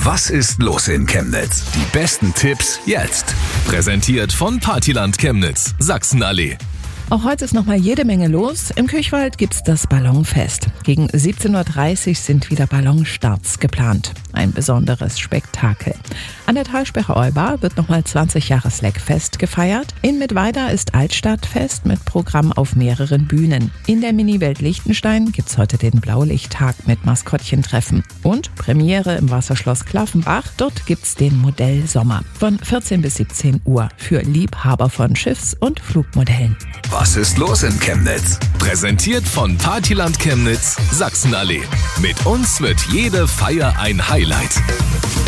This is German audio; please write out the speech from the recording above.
Was ist los in Chemnitz? Die besten Tipps jetzt. Präsentiert von Partyland Chemnitz, Sachsenallee. Auch heute ist noch mal jede Menge los. Im Kirchwald gibt's das Ballonfest. Gegen 17.30 Uhr sind wieder Ballonstarts geplant. Ein besonderes Spektakel. An der Talsperre Eubar wird nochmal 20 Jahre Slackfest gefeiert. In Mittweida ist Altstadtfest mit Programm auf mehreren Bühnen. In der Mini-Welt Liechtenstein gibt's heute den Blaulichttag mit Maskottchentreffen. Und Premiere im Wasserschloss Klaffenbach. Dort gibt's den Modell Sommer von 14 bis 17 Uhr für Liebhaber von Schiffs- und Flugmodellen. Was ist los in Chemnitz? Präsentiert von Partyland Chemnitz, Sachsenallee. Mit uns wird jede Feier ein Highlight.